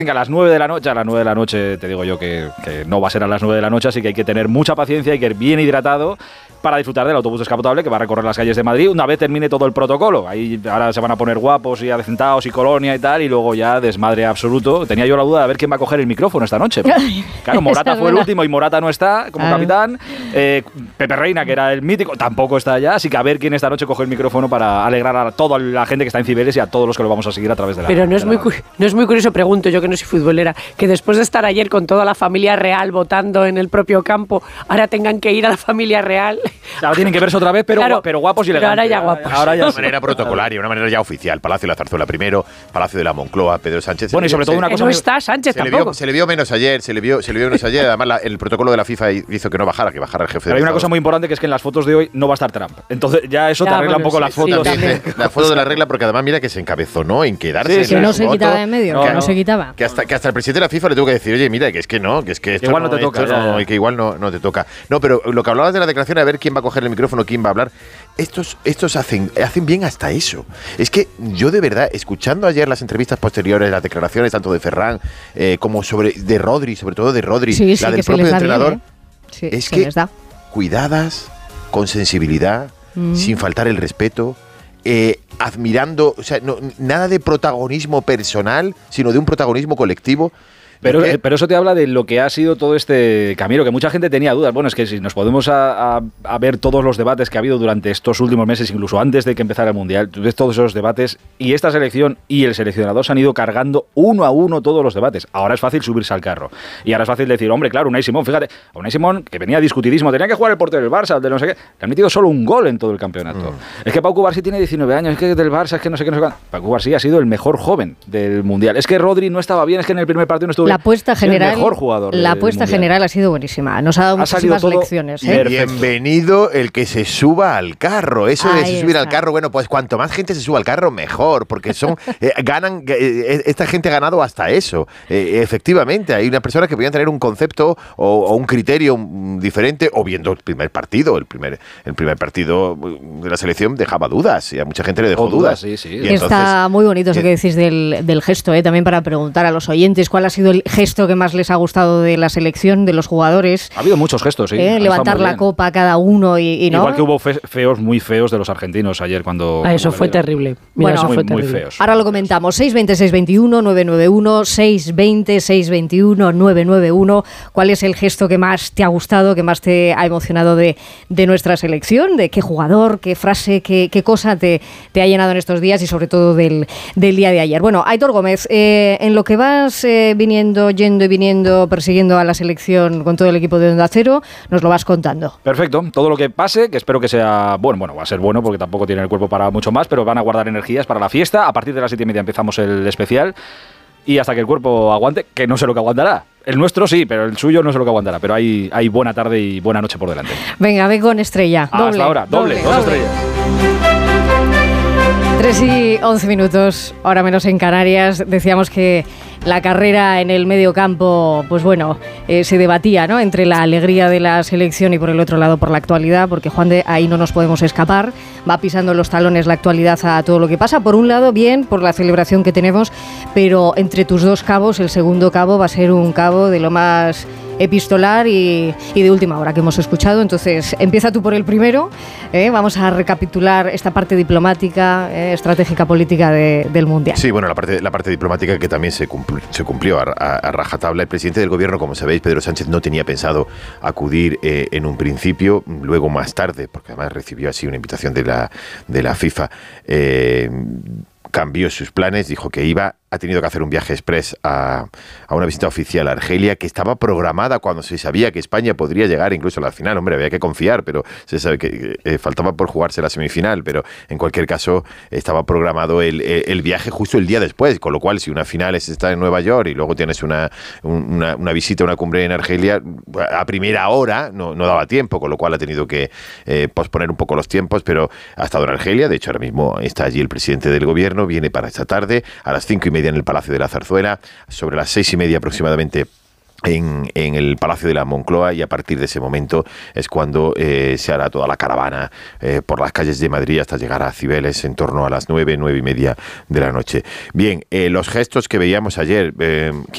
Venga, a las 9 de la noche te digo yo que no va a ser a las 9 de la noche, así que hay que tener mucha paciencia, hay que ir bien hidratado para disfrutar del autobús descapotable que va a recorrer las calles de Madrid una vez termine todo el protocolo. Ahí ahora se van a poner guapos y adecentados y colonia y tal, y luego ya desmadre absoluto. Tenía yo la duda de ver quién va a coger el micrófono esta noche. Claro, Morata fue el último y Morata no está como capitán. Pepe Reina, que era el mítico, tampoco está allá, así que a ver quién esta noche coge el micrófono para alegrar a toda la gente que está en Cibeles y a todos los que lo vamos a seguir a través de la... Pero no es muy curioso, pregunto yo que no soy futbolera, que después de estar ayer con toda la familia real votando en el propio campo, ahora tengan que ir a la familia real. Ahora tienen que verse otra vez, pero, claro, pero guapos y elegantes. Pero ahora ya guapos. Ahora ya de una manera protocolaria, una manera ya oficial. Palacio de la Zarzuela primero, Palacio de la Moncloa, Pedro Sánchez. Bueno, y sobre todo una cosa... No está Sánchez tampoco. Se le vio menos ayer, Además, el protocolo de la FIFA hizo que no bajara, que bajara el jefe de Estado. Hay una cosa muy importante, que es que en las fotos de hoy no va a estar Trump. Entonces ya eso te arregla un poco las fotos. La foto de la regla, porque además mira que se encabezó, ¿no? En quedarse. Que no se quitaba de en medio, que no se quitaba. Que hasta el presidente de la FIFA le tuvo que decir, oye, mira, que es que no, que es que esto igual no te toca. Y que igual no te toca. No, pero lo que hablabas de la declaración, a ver quién va a coger el micrófono, quién va a hablar. Estos hacen bien hasta eso. Es que yo de verdad, escuchando ayer las entrevistas posteriores, las declaraciones tanto de Ferran como de Rodri, sobre todo de Rodri, la del propio entrenador, es que cuidadas, con sensibilidad, sin faltar el respeto, admirando, o sea, nada de protagonismo personal, sino de un protagonismo colectivo. Pero eso te habla de lo que ha sido todo este camino, que mucha gente tenía dudas. Bueno, es que si nos podemos a ver todos los debates que ha habido durante estos últimos meses, incluso antes de que empezara el Mundial, tú ves todos esos debates y esta selección y el seleccionador se han ido cargando uno a uno todos los debates. Ahora es fácil subirse al carro. Y ahora es fácil decir, hombre, claro, Unai Simón, fíjate, a Unai Simón, que venía discutidísimo, tenía que jugar el portero del Barça, de no sé qué, le han metido solo un gol en todo el campeonato. Es que Pau Cubarsí tiene 19 años, es que del Barça, es que no sé qué, no sé cuánto. Pau Cubarsí ha sido el mejor joven del Mundial. Es que Rodri no estaba bien, es que en el primer partido no estuvo bien. La apuesta general, mejor jugador la apuesta general ha sido buenísima. Nos ha dado muchísimas lecciones. Bienvenido el que se suba al carro. Eso de subir al carro, bueno, pues cuanto más gente se suba al carro, mejor, porque son ganan. Esta gente ha ganado hasta eso. Efectivamente, hay unas personas que podían tener un concepto o un criterio diferente, o viendo el primer partido. El primer partido de la selección dejaba dudas y a mucha gente le dejó dudas. Sí, sí. Y entonces, está muy bonito eso que decís del gesto, también para preguntar a los oyentes cuál ha sido el gesto que más les ha gustado de la selección, de los jugadores. Ha habido muchos gestos, sí. Levantar la copa a cada uno y ¿no? Igual que hubo feos, muy feos de los argentinos ayer cuando... Eso fue terrible. Mira, eso fue muy terrible. feos. Ahora lo comentamos. 620-621-991, 620-621-991. ¿Cuál es el gesto que más te ha gustado, que más te ha emocionado de nuestra selección? ¿De qué jugador, qué frase, qué cosa te ha llenado en estos días y sobre todo del día de ayer? Bueno, Aitor Gómez, en lo que vas yendo y viniendo, persiguiendo a la selección con todo el equipo de Onda Cero, nos lo vas contando. Perfecto, todo lo que pase, que espero que sea bueno, va a ser bueno porque tampoco tiene el cuerpo para mucho más, pero van a guardar energías para la fiesta. A partir de las 7:30 empezamos el especial y hasta que el cuerpo aguante, que no sé lo que aguantará. El nuestro sí, pero el suyo no sé lo que aguantará, pero hay buena tarde y buena noche por delante. Venga, ve con Estrella. Hasta ahora, doble. Estrellas. 3:11, ahora menos en Canarias. Decíamos que la carrera en el medio campo, pues bueno, se debatía, ¿no?, entre la alegría de la selección y por el otro lado por la actualidad, porque Juan de ahí no nos podemos escapar, va pisando los talones la actualidad a todo lo que pasa. Por un lado, bien, por la celebración que tenemos, pero entre tus dos cabos, el segundo cabo va a ser un cabo de lo más epistolar y de última hora que hemos escuchado. Entonces, empieza tú por el primero. Vamos a recapitular esta parte diplomática, estratégica política del Mundial. Sí, bueno, la parte diplomática que también se cumplió a rajatabla. El presidente del gobierno, como sabéis, Pedro Sánchez, no tenía pensado acudir en un principio, luego más tarde, porque además recibió así una invitación de la FIFA, cambió sus planes, dijo que ha tenido que hacer un viaje express a una visita oficial a Argelia, que estaba programada cuando se sabía que España podría llegar incluso a la final. Hombre, había que confiar, pero se sabe que faltaba por jugarse la semifinal, pero en cualquier caso estaba programado el viaje justo el día después, con lo cual si una final está en Nueva York y luego tienes una visita, una cumbre en Argelia, a primera hora no daba tiempo, con lo cual ha tenido que posponer un poco los tiempos, pero ha estado en Argelia. De hecho, ahora mismo está allí el presidente del gobierno, viene para esta tarde a las 5:30 en el Palacio de la Zarzuela, sobre las 6:30 aproximadamente en el Palacio de la Moncloa, y a partir de ese momento es cuando se hará toda la caravana por las calles de Madrid hasta llegar a Cibeles en torno a las 9:30 de la noche. Bien, los gestos que veíamos ayer,